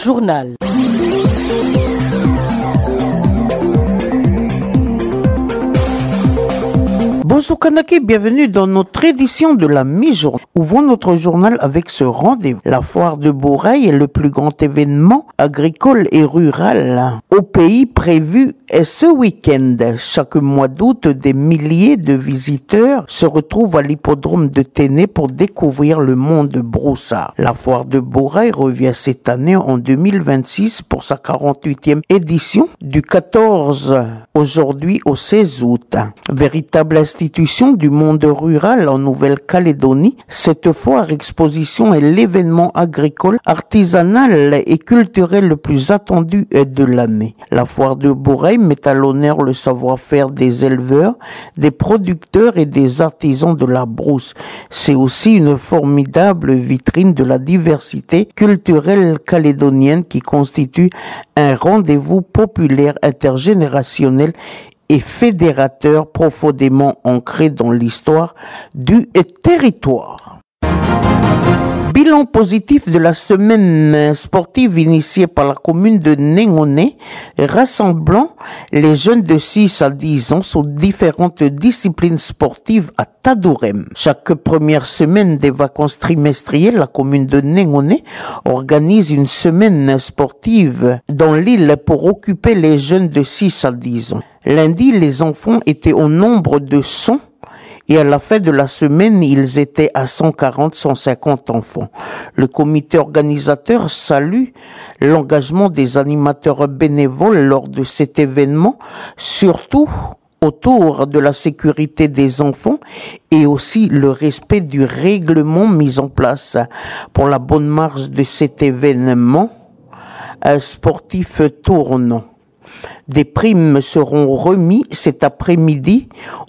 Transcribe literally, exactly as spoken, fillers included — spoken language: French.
journal. Bonjour Kanaki, bienvenue dans notre édition de la mi-journée. Ouvrons notre journal avec ce rendez-vous. La foire de Bourail est le plus grand événement agricole et rural au pays prévu est ce week-end. Chaque mois d'août, des milliers de visiteurs se retrouvent à l'hippodrome de Téné pour découvrir le monde broussard. La foire de Bourail revient cette année en deux mille vingt-six pour sa quarante-huitième édition du quatorze aujourd'hui au seize août. Véritable institution du monde rural en Nouvelle-Calédonie, cette foire exposition est l'événement agricole, artisanal et culturel le plus attendu de l'année. La foire de Bourail met à l'honneur le savoir-faire des éleveurs, des producteurs et des artisans de la brousse. C'est aussi une formidable vitrine de la diversité culturelle calédonienne qui constitue un rendez-vous populaire intergénérationnel et fédérateur profondément ancré dans l'histoire du territoire. Bilan positif de la semaine sportive initiée par la commune de Néngoné, rassemblant les jeunes de six à dix ans sur différentes disciplines sportives à Tadourem. Chaque première semaine des vacances trimestrielles, la commune de Néngoné organise une semaine sportive dans l'île pour occuper les jeunes de six à dix ans. Lundi, les enfants étaient au nombre de cent et à la fin de la semaine, ils étaient à cent quarante à cent cinquante enfants. Le comité organisateur salue l'engagement des animateurs bénévoles lors de cet événement, surtout autour de la sécurité des enfants et aussi le respect du règlement mis en place pour la bonne marche de cet événement sportif tournant. Des primes seront remis cet après-midi